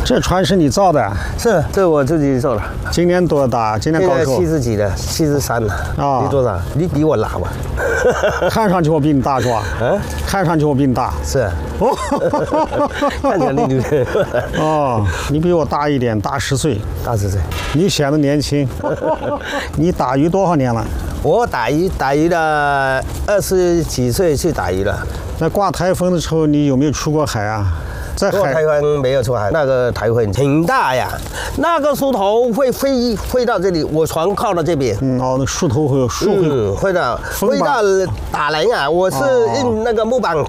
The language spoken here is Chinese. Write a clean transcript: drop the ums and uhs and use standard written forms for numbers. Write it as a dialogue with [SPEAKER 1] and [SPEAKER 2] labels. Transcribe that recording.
[SPEAKER 1] 这船是你造的？
[SPEAKER 2] 是，这我自己做的。
[SPEAKER 1] 今年多大？今年
[SPEAKER 2] 现在
[SPEAKER 1] 高寿
[SPEAKER 2] 70几了，73了。
[SPEAKER 1] 啊
[SPEAKER 2] 你多少？你比我老吧？
[SPEAKER 1] 看上去我比你大是吧？
[SPEAKER 2] 嗯，
[SPEAKER 1] 看上去我比你大。
[SPEAKER 2] 是。看起来你
[SPEAKER 1] 哦，你比我大一点，大10岁。
[SPEAKER 2] 大10岁。
[SPEAKER 1] 你显得年轻。你打鱼多少年了？
[SPEAKER 2] 我打鱼了，20几岁去打鱼了。
[SPEAKER 1] 那刮台风的时候，你有没有出过海啊？在海
[SPEAKER 2] 台湾没有出海，那个台风挺大呀，那个树头会飞到这里，我船靠到这边。
[SPEAKER 1] 哦，那树头会
[SPEAKER 2] 会到打人啊！我是用那个木板